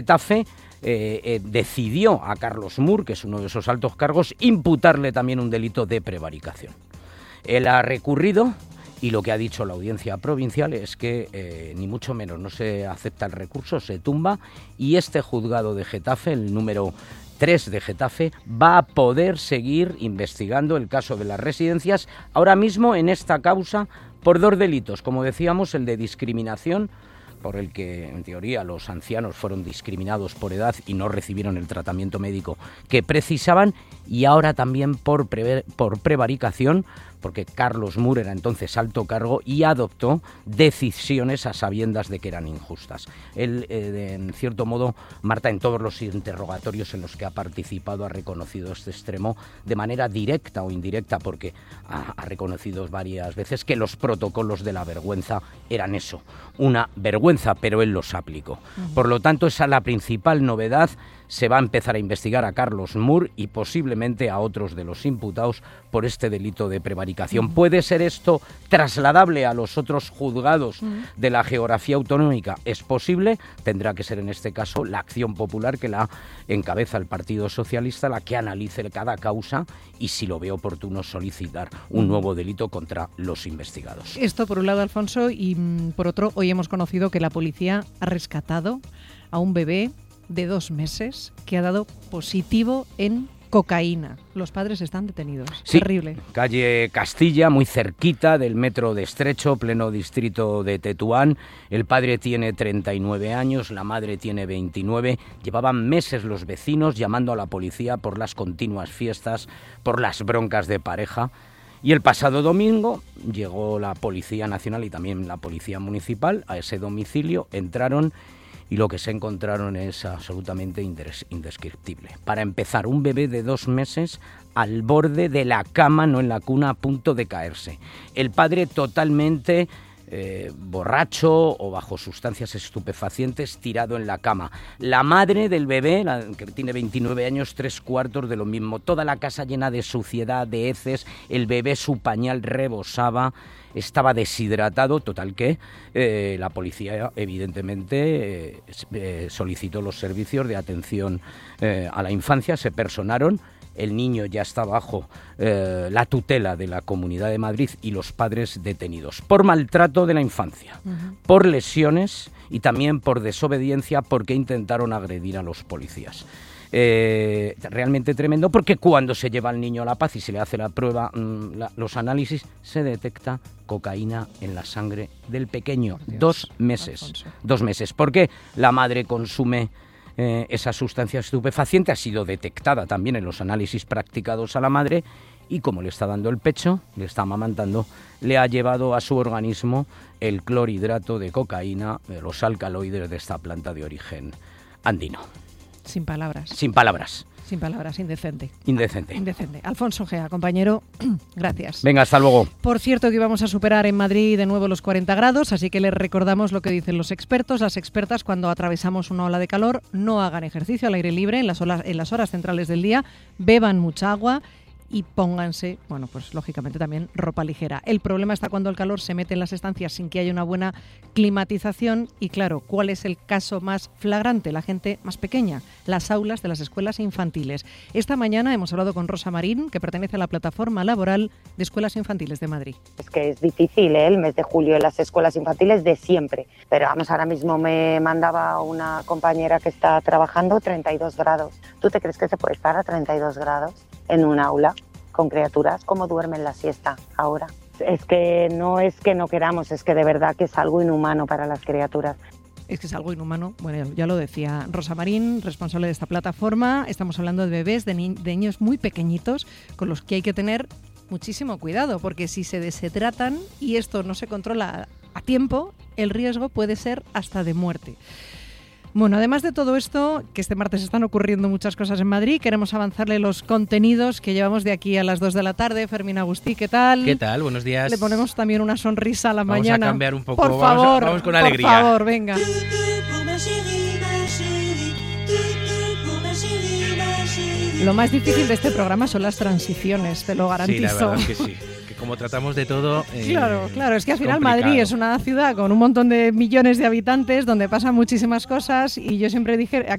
Getafe decidió a Carlos Moore, que es uno de esos altos cargos, imputarle también un delito de prevaricación. Él ha recurrido y lo que ha dicho la audiencia provincial es que ni mucho menos no se acepta el recurso, se tumba, y este juzgado de Getafe, el número 3 de Getafe, va a poder seguir investigando el caso de las residencias, ahora mismo en esta causa, por 2 delitos, como decíamos, el de discriminación, por el que en teoría los ancianos fueron discriminados por edad y no recibieron el tratamiento médico que precisaban, y ahora también por prevaricación, porque Carlos Moore era entonces alto cargo y adoptó decisiones a sabiendas de que eran injustas. Él, en cierto modo, Marta, en todos los interrogatorios en los que ha participado, ha reconocido este extremo de manera directa o indirecta, porque ha reconocido varias veces que los protocolos de la vergüenza eran eso, una vergüenza, pero él los aplicó. Por lo tanto, esa es la principal novedad. Se va a empezar a investigar a Carlos Moore y posiblemente a otros de los imputados por este delito de prevaricación. ¿Puede ser esto trasladable a los otros juzgados de la geografía autonómica? Es posible, tendrá que ser en este caso la Acción Popular, que la encabeza el Partido Socialista, la que analice cada causa y, si lo ve oportuno, solicitar un nuevo delito contra los investigados. Esto por un lado, Alfonso, y por otro, hoy hemos conocido que la policía ha rescatado a un bebé de 2 meses que ha dado positivo en cocaína. Los padres están detenidos. Sí, terrible. Calle Castilla, muy cerquita del metro de Estrecho, pleno distrito de Tetuán. El padre tiene 39 años, la madre tiene 29. Llevaban meses los vecinos llamando a la policía por las continuas fiestas, por las broncas de pareja. Y el pasado domingo llegó la Policía Nacional y también la Policía Municipal a ese domicilio, entraron y lo que se encontraron es absolutamente indescriptible. Para empezar, un bebé de 2 meses al borde de la cama, no en la cuna, a punto de caerse. El padre totalmente borracho o bajo sustancias estupefacientes, tirado en la cama. La madre del bebé, que tiene 29 años, 3/4 de lo mismo. Toda la casa llena de suciedad, de heces. El bebé, su pañal rebosaba. Estaba deshidratado, total que la policía evidentemente solicitó los servicios de atención a la infancia, se personaron. El niño ya está bajo la tutela de la Comunidad de Madrid y los padres detenidos por maltrato de la infancia, por lesiones y también por desobediencia, porque intentaron agredir a los policías. Realmente tremendo, porque cuando se lleva al niño a La Paz y se le hace la prueba, los análisis, se detecta cocaína en la sangre del pequeño. Dios, 2 meses. Alfonso. 2 meses. ¿Por qué la madre consume esa sustancia estupefaciente? Ha sido detectada también en los análisis practicados a la madre, y como le está dando el pecho, le está amamantando, le ha llevado a su organismo el clorhidrato de cocaína, los alcaloides de esta planta de origen andino. Sin palabras. Sin palabras. Sin palabras, indecente. Indecente. Indecente. Alfonso Gea, compañero, gracias. Venga, hasta luego. Por cierto, que íbamos a superar en Madrid de nuevo los 40 grados, así que les recordamos lo que dicen los expertos. Las expertas, cuando atravesamos una ola de calor, no hagan ejercicio al aire libre en las horas centrales del día, beban mucha agua y pónganse, bueno, pues lógicamente también ropa ligera. El problema está cuando el calor se mete en las estancias sin que haya una buena climatización y, claro, ¿cuál es el caso más flagrante? La gente más pequeña, las aulas de las escuelas infantiles. Esta mañana hemos hablado con Rosa Marín, que pertenece a la Plataforma Laboral de Escuelas Infantiles de Madrid. Es que es difícil, el mes de julio en las escuelas infantiles de siempre, pero vamos, ahora mismo me mandaba una compañera que está trabajando 32 grados. ¿Tú te crees que se puede estar a 32 grados en un aula con criaturas? ¿Cómo duermen la siesta ahora? Es que no queramos, es que de verdad que es algo inhumano para las criaturas. Es que es algo inhumano. Bueno, ya lo decía Rosa Marín, responsable de esta plataforma. Estamos hablando de bebés, de niños muy pequeñitos, con los que hay que tener muchísimo cuidado, porque si se deshidratan y esto no se controla a tiempo, el riesgo puede ser hasta de muerte. Bueno, además de todo esto, que este martes están ocurriendo muchas cosas en Madrid, queremos avanzarle los contenidos que llevamos de aquí a las 2 de la tarde. Fermín Agustí, ¿qué tal? ¿Qué tal? Buenos días. Le ponemos también una sonrisa a la mañana. Vamos a cambiar un poco. Por favor, vamos con alegría. Por favor, venga. Lo más difícil de este programa son las transiciones, te lo garantizo. Sí, la verdad es que sí. Que como tratamos de todo... Claro, es que al final complicado. Madrid es una ciudad con un montón de millones de habitantes donde pasan muchísimas cosas y yo siempre dije